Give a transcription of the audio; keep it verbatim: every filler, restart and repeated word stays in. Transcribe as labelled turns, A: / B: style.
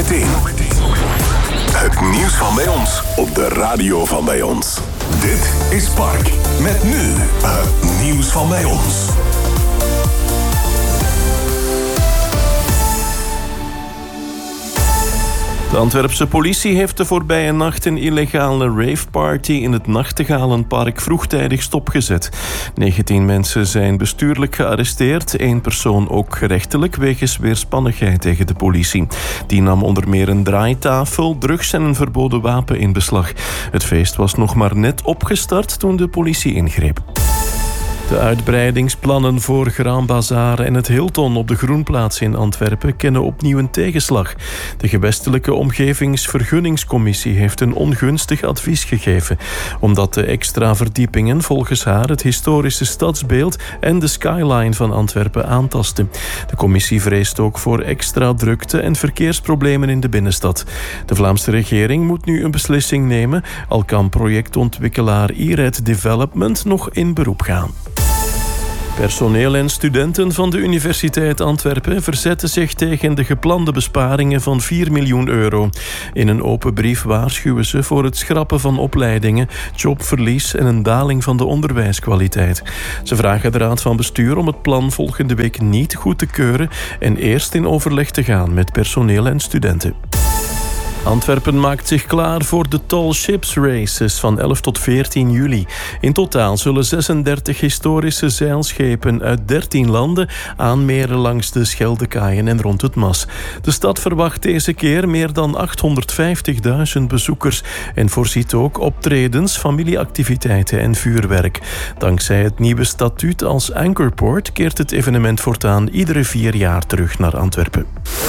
A: Zometeen. Het nieuws van bij ons op de radio van bij ons. Dit is Park. Met nu het nieuws van bij ons.
B: De Antwerpse politie heeft de voorbije nacht een illegale raveparty in het Nachtegalenpark vroegtijdig stopgezet. negentien mensen zijn bestuurlijk gearresteerd, één persoon ook gerechtelijk wegens weerspannigheid tegen de politie. Die nam onder meer een draaitafel, drugs en een verboden wapen in beslag. Het feest was nog maar net opgestart toen de politie ingreep. De uitbreidingsplannen voor Grand Bazaar en het Hilton op de Groenplaats in Antwerpen kennen opnieuw een tegenslag. De gewestelijke omgevingsvergunningscommissie heeft een ongunstig advies gegeven, omdat de extra verdiepingen volgens haar het historische stadsbeeld en de skyline van Antwerpen aantasten. De commissie vreest ook voor extra drukte en verkeersproblemen in de binnenstad. De Vlaamse regering moet nu een beslissing nemen, al kan projectontwikkelaar I-Red Development nog in beroep gaan. Personeel en studenten van de Universiteit Antwerpen verzetten zich tegen de geplande besparingen van vier miljoen euro. In een open brief waarschuwen ze voor het schrappen van opleidingen, jobverlies en een daling van de onderwijskwaliteit. Ze vragen de Raad van Bestuur om het plan volgende week niet goed te keuren en eerst in overleg te gaan met personeel en studenten. Antwerpen maakt zich klaar voor de Tall Ships Races van elf tot veertien juli. In totaal zullen zesendertig historische zeilschepen uit dertien landen aanmeren langs de Scheldekaaien en rond het Mas. De stad verwacht deze keer meer dan achthonderdvijftigduizend bezoekers en voorziet ook optredens, familieactiviteiten en vuurwerk. Dankzij het nieuwe statuut als anchorport keert het evenement voortaan iedere vier jaar terug naar Antwerpen.